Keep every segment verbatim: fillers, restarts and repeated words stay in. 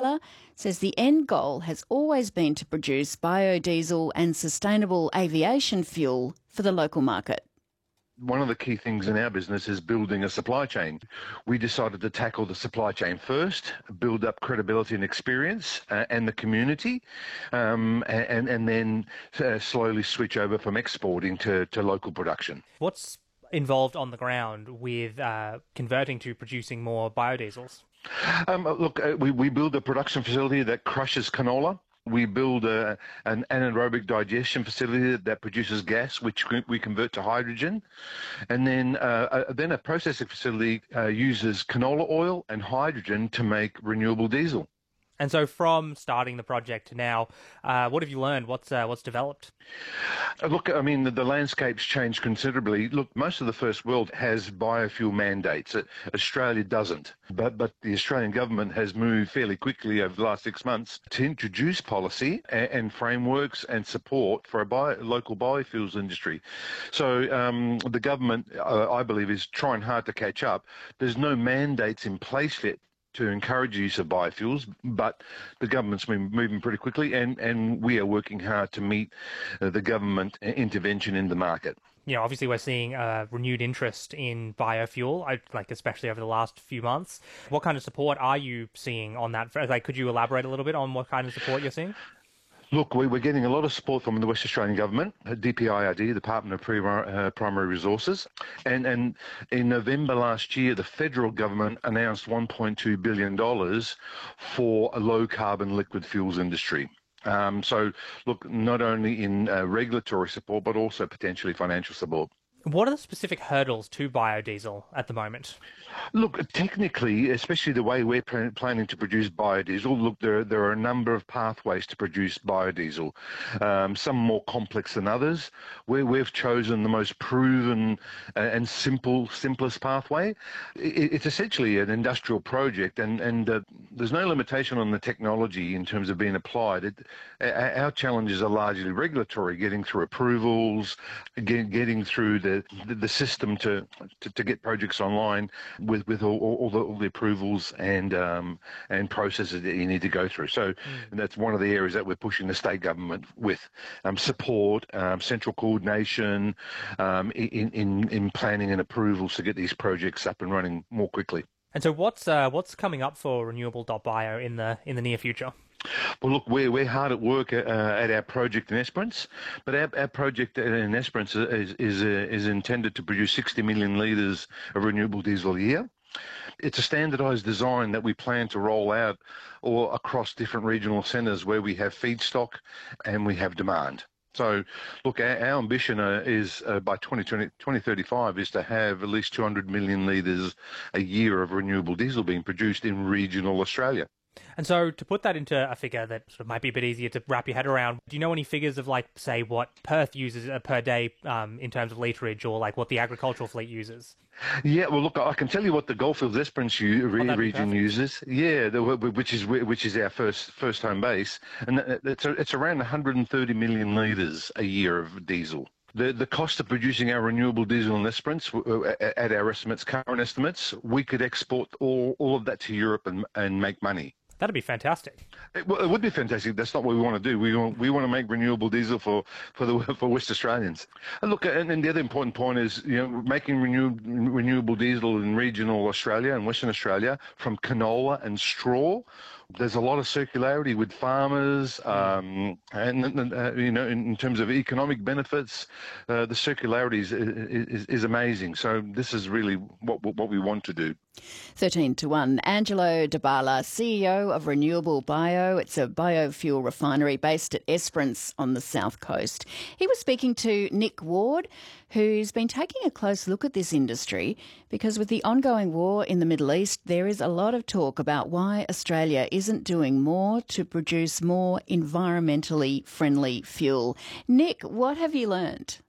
Dabala says the end goal has always been to produce biodiesel and sustainable aviation fuel for the local market. One of the key things in our business is building a supply chain. We decided to tackle the supply chain first, build up credibility and experience uh, and the community, um, and, and then uh, slowly switch over from exporting to, to local production. What's involved on the ground with uh, converting to producing more biodiesels? Um, look, uh, we, we build a production facility that crushes canola. We build a, an anaerobic digestion facility that produces gas, which we convert to hydrogen. And then, uh, a, then a processing facility uh, uses canola oil and hydrogen to make renewable diesel. And so from starting the project to now, uh, what have you learned? What's uh, what's developed? Look, I mean, the, the landscape's changed considerably. Look, most of the first world has biofuel mandates. Australia doesn't. But but the Australian government has moved fairly quickly over the last six months to introduce policy and, and frameworks and support for a bio, local biofuels industry. So um, the government, uh, I believe, is trying hard to catch up. There's no mandates in place yet to encourage the use of biofuels, but the government's been moving pretty quickly, and, and we are working hard to meet uh, the government intervention in the market. You know, obviously we're seeing a renewed interest in biofuel, I, like especially over the last few months. What kind of support are you seeing on that? Like, could you elaborate a little bit on what kind of support you're seeing? Look, we, we're getting a lot of support from the West Australian Government, D P I R D, Department of Primary, uh, Primary Resources. And, and in November last year, the federal government announced one point two billion dollars for a low-carbon liquid fuels industry. Um, so, look, not only in uh, regulatory support, but also potentially financial support. What are the specific hurdles to biodiesel at the moment? Look, technically, especially the way we're planning to produce biodiesel, look, there, there are a number of pathways to produce biodiesel, um, some more complex than others. Where we've chosen the most proven and simple, simplest pathway. It's essentially an industrial project, and, and uh, there's no limitation on the technology in terms of being applied. It, our challenges are largely regulatory, getting through approvals, get, getting through the The, the system to, to, to get projects online with, with all, all, the, all the approvals and um, and processes that you need to go through. So mm. that's one of the areas that we're pushing the state government with um, support, um, central coordination um, in, in, in planning and approvals to get these projects up and running more quickly. And so what's uh, what's coming up for renewable dot bio in the in the near future? Well, look, we're, we're hard at work uh, at our project in Esperance, but our, our project in Esperance is, is, uh, is intended to produce sixty million litres of renewable diesel a year. It's a standardised design that we plan to roll out or across different regional centres where we have feedstock and we have demand. So, look, our, our ambition uh, is uh, by twenty twenty, twenty thirty-five is to have at least two hundred million litres a year of renewable diesel being produced in regional Australia. And so to put that into a figure that sort of might be a bit easier to wrap your head around, do you know any figures of, like, say, what Perth uses per day um, in terms of litrage, or like what the agricultural fleet uses? Yeah, well, look, I can tell you what the Goldfields Esperance u- re- oh, region uses. Yeah, the, which is which is our first first home base, and it's a, it's around one hundred thirty million litres a year of diesel. The the cost of producing our renewable diesel in Esperance, at our estimates, current estimates, we could export all, all of that to Europe and and make money. That'd be fantastic. It, well, it would be fantastic. That's not what we want to do. We want we want to make renewable diesel for for the for West Australians. And look, and, and the other important point is, you know, making renew, renewable diesel in regional Australia and Western Australia from canola and straw. There's a lot of circularity with farmers, um, and uh, you know, in, in terms of economic benefits, uh, the circularity is, is is amazing. So this is really what what we want to do. thirteen to one. Angelo Dabala, C E O of Renewable Bio. It's a biofuel refinery based at Esperance on the south coast. He was speaking to Nick Ward, who's been taking a close look at this industry because with the ongoing war in the Middle East, there is a lot of talk about why Australia isn't doing more to produce more environmentally friendly fuel. Nick, what have you learned?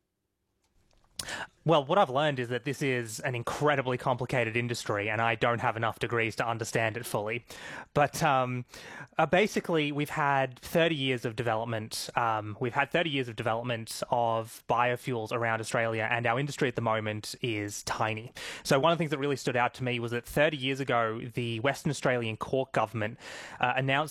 Well, what I've learned is that this is an incredibly complicated industry, and I don't have enough degrees to understand it fully. But um, uh, basically, we've had thirty years of development. Um, we've had thirty years of development of biofuels around Australia, and our industry at the moment is tiny. So one of the things that really stood out to me was that thirty years ago, the Western Australian Cork government uh, announced